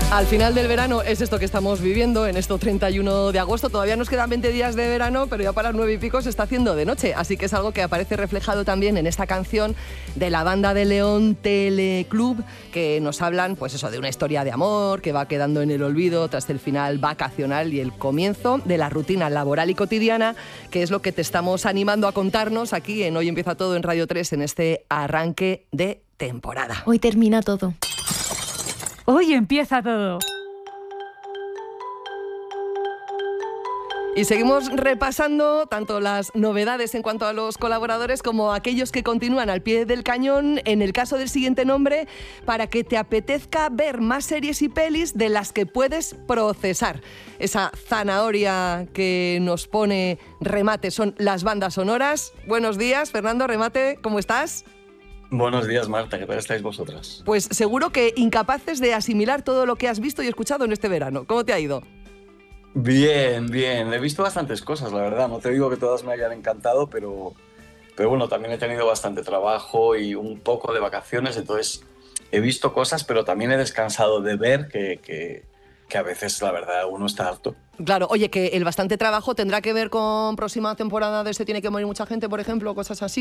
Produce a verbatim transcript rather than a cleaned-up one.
Al final del verano es esto que estamos viviendo en este treinta y uno de agosto. Todavía nos quedan veinte días de verano, pero ya para las nueve y pico se está haciendo de noche. Así que es algo que aparece reflejado también en esta canción de la banda de León Teleclub, que nos hablan, pues eso, de una historia de amor que va quedando en el olvido tras el final vacacional y el comienzo de la rutina laboral y cotidiana, que es lo que te estamos animando a contarnos aquí en Hoy Empieza Todo en Radio tres en este arranque de temporada. Hoy termina todo. Hoy empieza todo. Y seguimos repasando tanto las novedades en cuanto a los colaboradores como aquellos que continúan al pie del cañón en el caso del siguiente nombre, para que te apetezca ver más series y pelis de las que puedes procesar. Esa zanahoria que nos pone Remate son las bandas sonoras. Buenos días, Fernando Remate, ¿cómo estás? Buenos días, Marta, ¿qué tal estáis vosotras? Pues seguro que incapaces de asimilar todo lo que has visto y escuchado en este verano. ¿Cómo te ha ido? Bien, bien. He visto bastantes cosas, la verdad. No te digo que todas me hayan encantado, pero, pero bueno, también he tenido bastante trabajo y un poco de vacaciones, entonces he visto cosas, pero también he descansado de ver que, que, que a veces, la verdad, uno está harto. Claro, oye, que el bastante trabajo tendrá que ver con próxima temporada de Se tiene que morir mucha gente, por ejemplo, cosas así.